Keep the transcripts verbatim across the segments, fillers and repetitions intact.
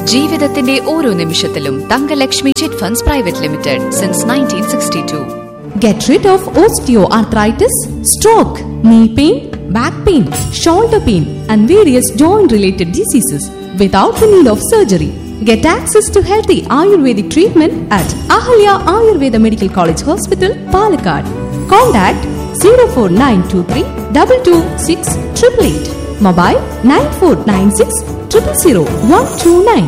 ജീവിതത്തിന്റെ ഓരോ നിമിഷത്തിലും Thankalakshmi chit funds private limited since nineteen sixty to. Get rid of osteoarthritis, stroke, knee pain, back pain, shoulder pain, and various joint-related diseases without the need of surgery. Get access to healthy Ayurvedic treatment at Ahalya Ayurveda Medical College Hospital, Palakkad. Contact zero four nine two three two two six eight eight eight. Mobile nine four nine six zero zero one two nine.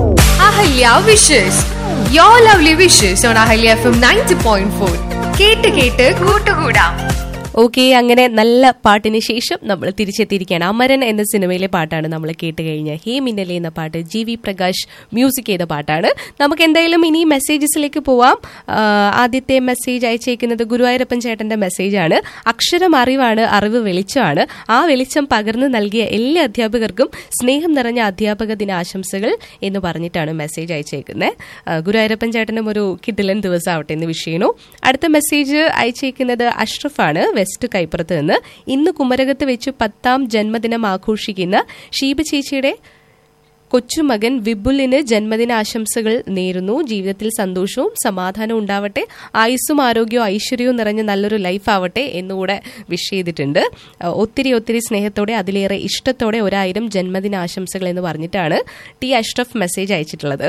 Ahalya wishes. Your lovely wishes on Ahalya F M ninety point four. കേട്ട് കേട്ട് കൂട്ടുകൂടാം. Okay, അങ്ങനെ നല്ല പാട്ടിന് ശേഷം നമ്മൾ തിരിച്ചെത്തിയിരിക്കുകയാണ്. അമരൻ എന്ന സിനിമയിലെ പാട്ടാണ് നമ്മൾ കേട്ട് കഴിഞ്ഞ ഹേ മിന്നലെ എന്ന പാട്ട് ജി വി പ്രകാശ് മ്യൂസിക് ചെയ്ത പാട്ടാണ്. നമുക്ക് എന്തായാലും ഇനി മെസ്സേജസിലേക്ക് പോവാം. ആദ്യത്തെ മെസ്സേജ് അയച്ചേക്കുന്നത് ഗുരുവായൂരപ്പൻ ചേട്ടന്റെ മെസ്സേജാണ്. അക്ഷരം അറിവാണ്, അറിവ് വെളിച്ചമാണ്. ആ വെളിച്ചം പകർന്നു നൽകിയ എല്ലാ അധ്യാപകർക്കും സ്നേഹം നിറഞ്ഞ അധ്യാപക ദിനാശംസകൾ എന്ന് പറഞ്ഞിട്ടാണ് മെസ്സേജ് അയച്ചേക്കുന്നത്. ഗുരുവായൂരപ്പൻ ചേട്ടനും ഒരു കിടിലൻ ദിവസം ആവട്ടെ എന്ന് വിഷയണു. അടുത്ത മെസ്സേജ് അയച്ചേക്കുന്നത് അഷ്റഫാണ്, വെസ്റ്റ് കൈപ്പുറത്ത് നിന്ന്. ഇന്ന് കുമരകത്ത് വെച്ച് പത്താം ജന്മദിനം ആഘോഷിക്കുന്ന ഷീബ ചേച്ചിയുടെ കൊച്ചുമകൻ വിപുലിന് ജന്മദിനാശംസകൾ നേരുന്നു. ജീവിതത്തിൽ സന്തോഷവും സമാധാനവും ഉണ്ടാവട്ടെ, ആയുസ്സും ആരോഗ്യവും ഐശ്വര്യവും നിറഞ്ഞ നല്ലൊരു ലൈഫ് ആവട്ടെ എന്നുകൂടെ വിഷ് ചെയ്തിട്ടുണ്ട്. ഒത്തിരി ഒത്തിരി സ്നേഹത്തോടെ അതിലേറെ ഇഷ്ടത്തോടെ ഒരായിരം ജന്മദിനാശംസകൾ എന്ന് പറഞ്ഞിട്ടാണ് ടി അഷ്റഫ് മെസ്സേജ് അയച്ചിട്ടുള്ളത്.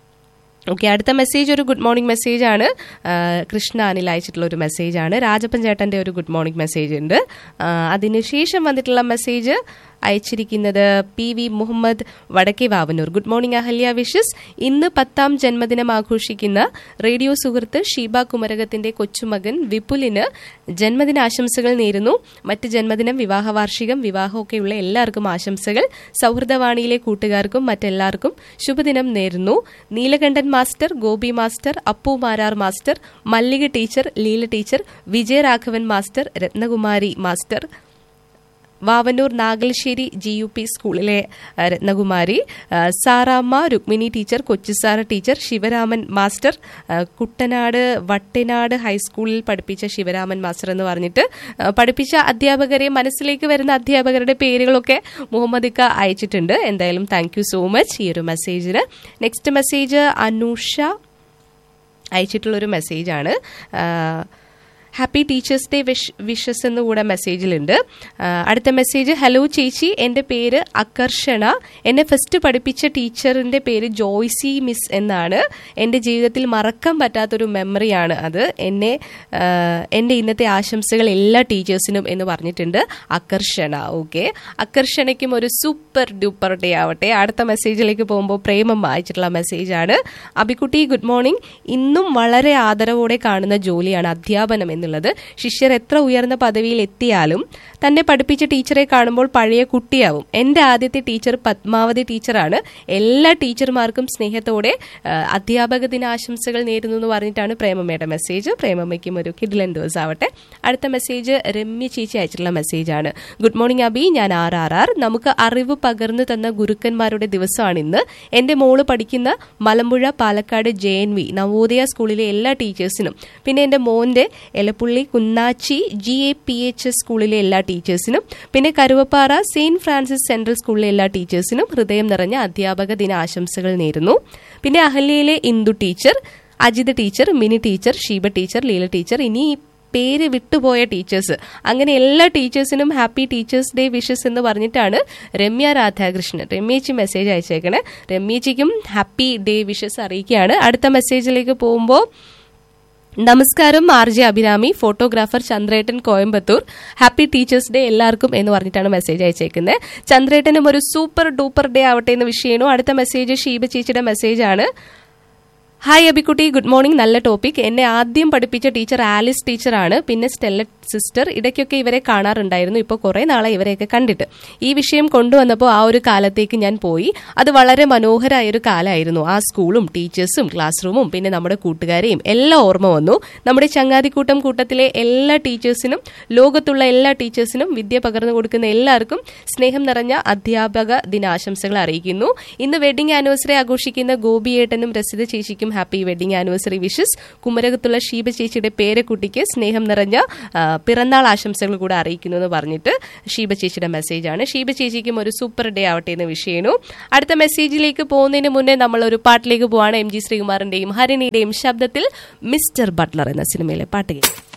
ഓക്കെ, അടുത്ത മെസ്സേജ് ഒരു ഗുഡ് മോർണിംഗ് മെസ്സേജ് ആണ്. കൃഷ്ണ അനിൽ അയച്ചിട്ടുള്ള ഒരു മെസ്സേജ് ആണ്. രാജപ്പൻ ചേട്ടന്റെ ഒരു ഗുഡ് മോർണിംഗ് മെസ്സേജ് ഉണ്ട്. അതിനുശേഷം വന്നിട്ടുള്ള മെസ്സേജ് അയച്ചിരിക്കുന്നത് പി വി മുഹമ്മദ് വടക്കേ Vavanoor. Good morning Ahalya wishes. ഇന്ന് പത്താം ജന്മദിനം ആഘോഷിക്കുന്ന റേഡിയോ സുഹൃത്ത് ഷീബ കുമരകത്തിന്റെ കൊച്ചുമകൻ വിപുലിന് ജന്മദിനാശംസകൾ നേരുന്നു. മറ്റ് ജന്മദിനം, വിവാഹ വാർഷികം, വിവാഹമൊക്കെയുള്ള എല്ലാവർക്കും ആശംസകൾ. സൗഹൃദവാണിയിലെ കൂട്ടുകാർക്കും മറ്റെല്ലാവർക്കും ശുഭദിനം നേരുന്നു. Neelakantan master, Gopi master, Appu Marar master, മല്ലിക teacher, Leela teacher, Vijayaraghavan master, Ratnakumari master, Vavanoor Nagalassery G U P സ്കൂളിലെ Ratnakumari, Saramma, Rukmini teacher, കൊച്ചുസാറ teacher, Sivaraman master, Kuttanad Vattanad ഹൈസ്കൂളിൽ പഠിപ്പിച്ച ശിവരാമൻ മാസ്റ്റർ എന്ന് പറഞ്ഞിട്ട് പഠിപ്പിച്ച അധ്യാപകരെ, മനസ്സിലേക്ക് വരുന്ന അധ്യാപകരുടെ പേരുകളൊക്കെ മുഹമ്മദിക്ക അയച്ചിട്ടുണ്ട്. എന്തായാലും താങ്ക് യു സോ മച്ച് ഈ ഒരു മെസ്സേജിന്. നെക്സ്റ്റ് മെസ്സേജ് അനൂഷ അയച്ചിട്ടുള്ളൊരു മെസ്സേജാണ്. Happy teachers day wish wishes എന്ന് കൂടെ മെസ്സേജിലുണ്ട്. അടുത്ത മെസ്സേജ്, ഹലോ ചേച്ചി, എൻ്റെ പേര് അകർഷണ. എന്നെ ഫസ്റ്റ് പഠിപ്പിച്ച ടീച്ചറിൻ്റെ പേര് ജോയ്സി മിസ് എന്നാണ്. എൻ്റെ ജീവിതത്തിൽ മറക്കാൻ പറ്റാത്തൊരു മെമ്മറിയാണ് അത്. എന്നെ എൻ്റെ ഇന്നത്തെ ആശംസകൾ എല്ലാ ടീച്ചേഴ്സിനും എന്ന് പറഞ്ഞിട്ടുണ്ട് അകർഷണ. ഓക്കെ, അകർഷണയ്ക്കും ഒരു സൂപ്പർ ഡൂപ്പർ ഡേ ആവട്ടെ. അടുത്ത മെസ്സേജിലേക്ക് പോകുമ്പോൾ പ്രേമം അയച്ചിട്ടുള്ള മെസ്സേജാണ്. അബിക്കുട്ടി ഗുഡ് മോർണിംഗ്. ഇന്നും വളരെ ആദരവോടെ കാണുന്ന ജോലിയാണ് അധ്യാപനം എന്നുള്ളത്. ശിഷ്യർ എത്ര ഉയർന്ന പദവിയിൽ എത്തിയാലും തന്നെ പഠിപ്പിച്ച ടീച്ചറെ കാണുമ്പോൾ പഴയ കുട്ടിയാവും. എൻ്റെ ആദ്യത്തെ ടീച്ചർ പത്മാവതി ടീച്ചറാണ്. എല്ലാ ടീച്ചർമാർക്കും സ്നേഹത്തോടെ അധ്യാപക ദിനാശംസകൾ നേരുന്നു എന്ന് പറഞ്ഞിട്ടാണ് പ്രേമമ്മയുടെ മെസ്സേജ്. പ്രേമമ്മയ്ക്കും ഒരു കിടിലൻ ദിവസം ആവട്ടെ. അടുത്ത മെസ്സേജ് രമ്യ ചേച്ചി അയച്ചിട്ടുള്ള മെസ്സേജാണ്. ഗുഡ് മോർണിംഗ് അബി, ഞാൻ ആർ ആർ ആർ. നമുക്ക് അറിവ് പകർന്നു തന്ന ഗുരുക്കന്മാരുടെ ദിവസമാണ് ഇന്ന്. എൻ്റെ മോള് പഠിക്കുന്ന Malampuzha Palakkad J N V Navodaya സ്കൂളിലെ എല്ലാ ടീച്ചേഴ്സിനും, പിന്നെ എൻ്റെ മോൻ്റെ Elappully കുന്നാച്ചി G A P H S സ്കൂളിലെ എല്ലാ ടീച്ചേഴ്സിനും, പിന്നെ കരുവപ്പാറ സെയിന്റ് ഫ്രാൻസിസ് സെൻട്രൽ സ്കൂളിലെ എല്ലാ ടീച്ചേഴ്സിനും ഹൃദയം നിറഞ്ഞ അധ്യാപക ദിനാശംസകൾ നേരുന്നു. പിന്നെ അഹല്യയിലെ Indu teacher, Ajitha teacher, mini teacher, Sheeba teacher, Leela teacher, ഇനി പേര് വിട്ടുപോയ ടീച്ചേഴ്സ്, അങ്ങനെ എല്ലാ ടീച്ചേഴ്സിനും ഹാപ്പി ടീച്ചേഴ്സ് ഡേ വിഷസ് എന്ന് പറഞ്ഞിട്ടാണ് Ramya Radhakrishnan രമ്യേച്ചി message അയച്ചേക്കണേ. രമ്യേച്ചിക്കും happy day wishes അറിയിക്കുകയാണ്. അടുത്ത മെസ്സേജിലേക്ക് പോകുമ്പോൾ, നമസ്കാരം ആർ ജെ അഭിരാമി, ഫോട്ടോഗ്രാഫർ ചന്ദ്രേട്ടൻ, കോയമ്പത്തൂർ. ഹാപ്പി ടീച്ചേഴ്സ് ഡേ എല്ലാവർക്കും എന്ന് പറഞ്ഞിട്ടാണ് മെസ്സേജ് അയച്ചേക്കുന്നത്. ചന്ദ്രേട്ടനും ഒരു സൂപ്പർ ഡൂപ്പർ ഡേ ആവട്ടെ എന്ന് വിഷയണു. അടുത്ത മെസ്സേജ് ഷീബ ചേച്ചിയുടെ മെസ്സേജാണ്. Hi അബിക്കുട്ടി, good morning. നല്ല ടോപ്പിക്. എന്നെ ആദ്യം പഠിപ്പിച്ച ടീച്ചർ ആലിസ് ടീച്ചറാണ്, പിന്നെ സ്റ്റെല്ല സിസ്റ്റർ. ഇടയ്ക്കൊക്കെ ഇവരെ കാണാറുണ്ടായിരുന്നു. ഇപ്പോൾ കുറേ നാളെ ഇവരെയൊക്കെ കണ്ടിട്ട്. ഈ വിഷയം കൊണ്ടുവന്നപ്പോൾ ആ ഒരു കാലത്തേക്ക് ഞാൻ പോയി. അത് വളരെ മനോഹരമായൊരു കാലമായിരുന്നു. ആ സ്കൂളും ടീച്ചേഴ്സും ക്ലാസ് റൂമും പിന്നെ നമ്മുടെ കൂട്ടുകാരെയും എല്ലാം ഓർമ്മ വന്നു. നമ്മുടെ ചങ്ങാതിക്കൂട്ടം കൂട്ടത്തിലെ എല്ലാ ടീച്ചേഴ്സിനും, ലോകത്തുള്ള എല്ലാ ടീച്ചേഴ്സിനും വിദ്യ പകർന്നു കൊടുക്കുന്ന എല്ലാവർക്കും സ്നേഹം നിറഞ്ഞ അധ്യാപക ദിനാശംസകൾ അറിയിക്കുന്നു. ഇന്ന് വെഡിംഗ് ആനിവേഴ്സറി ആഘോഷിക്കുന്ന ഗോപിയേട്ടനും രസിത ചേച്ചിക്കും happy wedding anniversary wishes. കുമരകത്തുള്ള Sheeba ചേച്ചിയുടെ പേരക്കുട്ടിക്ക് സ്നേഹം നിറഞ്ഞ പിറന്നാൾ ആശംസകൾ കൂടെ അറിയിക്കുന്നു എന്ന് പറഞ്ഞിട്ട് ഷീബ ചേച്ചിയുടെ മെസ്സേജാണ്. ഷീബ ചേച്ചിക്കും ഒരു സൂപ്പർ ഡേ ആവട്ടെ എന്ന് വിഷ് ചെയ്യുന്നു. അടുത്ത മെസ്സേജിലേക്ക് പോകുന്നതിന് മുന്നേ നമ്മൾ ഒരു പാട്ടിലേക്ക് പോവാണ്. എം ജി ശ്രീകുമാറിന്റെയും ഹരിണിയുടെയും ശബ്ദത്തിൽ മിസ്റ്റർ ബട്ട്ലർ എന്ന സിനിമയിലെ പാട്ട് കേൾക്കാം.